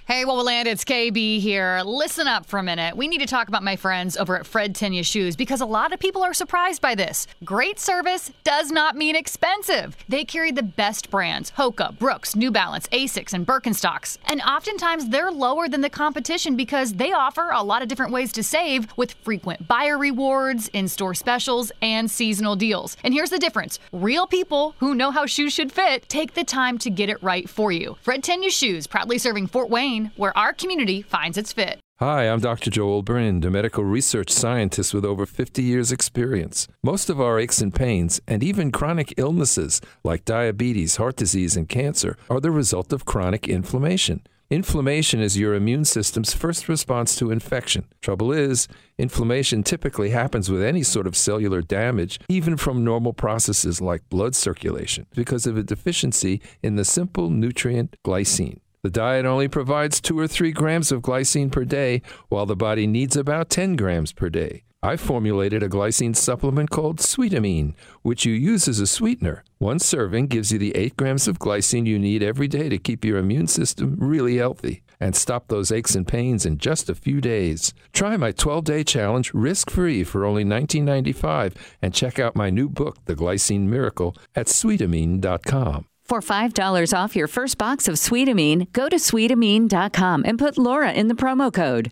Hey, Wowoland, it's KB here. Listen up for a minute. We need to talk about my friends over at Fred Tenya Shoes because a lot of people are surprised by this. Great service does not mean expensive. They carry the best brands, Hoka, Brooks, New Balance, Asics, and Birkenstocks. And oftentimes they're lower than the competition because they offer a lot of different ways to save with frequent buyer rewards, in-store specials, and seasonal deals. And here's the difference. Real people who know how shoes should fit take the time to get it right for you. Fred Tenya Shoes, proudly serving Fort Wayne, where our community finds its fit. Hi, I'm Dr. Joel Brind, a medical research scientist with over 50 years' experience. Most of our aches and pains, and even chronic illnesses like diabetes, heart disease, and cancer, are the result of chronic inflammation. Inflammation is your immune system's first response to infection. Trouble is, inflammation typically happens with any sort of cellular damage, even from normal processes like blood circulation, because of a deficiency in the simple nutrient glycine. The diet only provides 2 or 3 grams of glycine per day, while the body needs about 10 grams per day. I formulated a glycine supplement called Sweetamine, which you use as a sweetener. One serving gives you the 8 grams of glycine you need every day to keep your immune system really healthy and stop those aches and pains in just a few days. Try my 12-day challenge risk-free for only $19.95 and check out my new book, The Glycine Miracle, at Sweetamine.com. For $5 off your first box of Sweetamine, go to Sweetamine.com and put Laura in the promo code.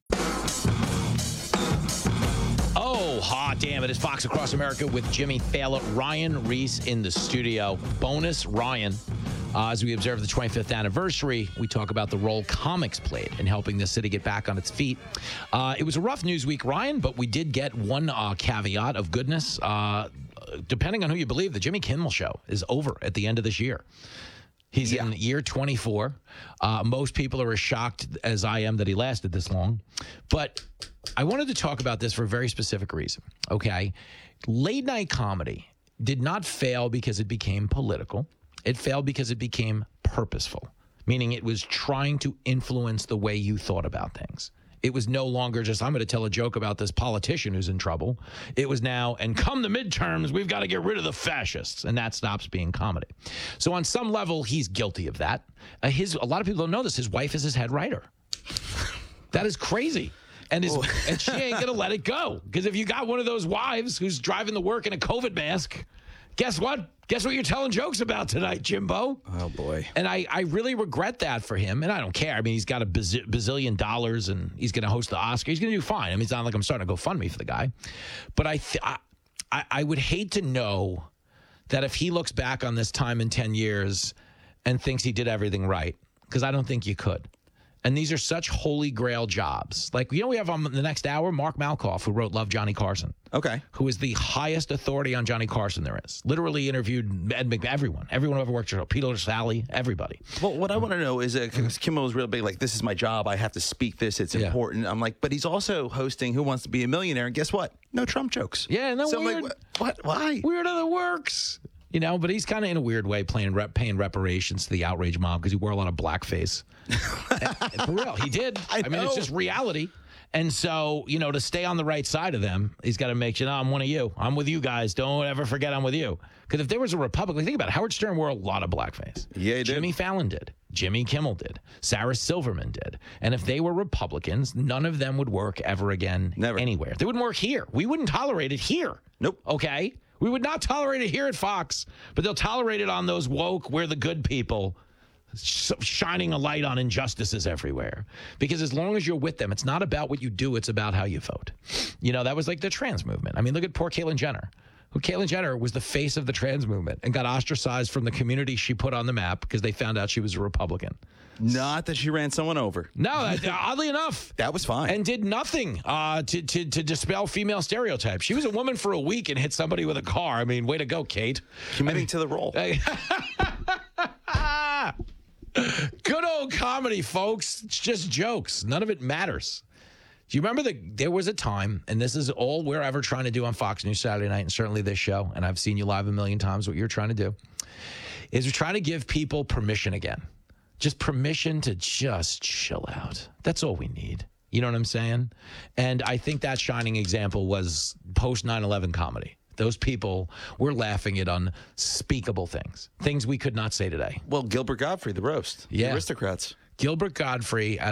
Oh, hot damn it. It's Fox Across America with Jimmy Fallon, Ryan Reese in the studio. Bonus Ryan. As we observe the 25th anniversary, we talk about the role comics played in helping the city get back on its feet. It was a rough news week, Ryan, but we did get one caveat of goodness. Depending on who you believe, the Jimmy Kimmel Show is over at the end of this year. He's in year 24. Most people are as shocked as I am that he lasted this long. But I wanted to talk about this for a very specific reason, okay? Late night comedy did not fail because it became political. It failed because it became purposeful, meaning it was trying to influence the way you thought about things. It was no longer just, I'm going to tell a joke about this politician who's in trouble. It was now, and come the midterms, we've got to get rid of the fascists. And that stops being comedy. So on some level, he's guilty of that. A lot of people don't know this. His wife is his head writer. That is crazy. And she ain't going to let it go. Because if you got one of those wives who's driving to work in a COVID mask, guess what? Guess what you're telling jokes about tonight, Jimbo? Oh, boy. And I really regret that for him. And I don't care. I mean, he's got a bazillion dollars and he's going to host the Oscar. He's going to do fine. I mean, it's not like I'm starting to GoFundMe for the guy. But I would hate to know that if he looks back on this time in 10 years and thinks he did everything right, because I don't think you could. And these are such holy grail jobs. Like, we have on the next hour, Mark Malkoff, who wrote Love, Johnny Carson. Okay. Who is the highest authority on Johnny Carson there is. Literally interviewed everyone who ever worked for Peter Sally, everybody. Well, what I want to know is, because Kimmel was real big, like, this is my job, I have to speak this, it's important. I'm like, but he's also hosting Who Wants to Be a Millionaire, and guess what? No Trump jokes. Yeah, no, so weird. I'm like, what? Why? Weird how that works. You know, but he's kind of in a weird way paying reparations to the outrage mob because he wore a lot of blackface. And for real, he did. I mean, it's just reality. And so, you know, to stay on the right side of them, he's got to make sure, no, I'm one of you. I'm with you guys. Don't ever forget I'm with you. Because if there was a Republican, think about it. Howard Stern wore a lot of blackface. Yeah, he did. Jimmy Fallon did. Jimmy Kimmel did. Sarah Silverman did. And if they were Republicans, none of them would work ever again. Never. Anywhere. They wouldn't work here. We wouldn't tolerate it here. Nope. Okay? We would not tolerate it here at Fox, but they'll tolerate it on those woke, we're the good people, shining a light on injustices everywhere. Because as long as you're with them, it's not about what you do, it's about how you vote. You know, that was like the trans movement. I mean, look at poor Caitlyn Jenner. Caitlyn Jenner was the face of the trans movement and got ostracized from the community she put on the map because they found out she was a Republican. Not that she ran someone over. No, oddly enough. That was fine. And did nothing to dispel female stereotypes. She was a woman for a week and hit somebody with a car. I mean, way to go, Kate. Committing to the role. Good old comedy, folks. It's just jokes. None of it matters. Do you remember there was a time, and this is all we're ever trying to do on Fox News Saturday night, and certainly this show, and I've seen you live a million times, what you're trying to do, is we're trying to give people permission again. Just permission to just chill out. That's all we need. You know what I'm saying? And I think that shining example was post 9/11 comedy. Those people were laughing at unspeakable things we could not say today. Well, Gilbert Gottfried, the roast. Yeah. The Aristocrats. Gilbert Gottfried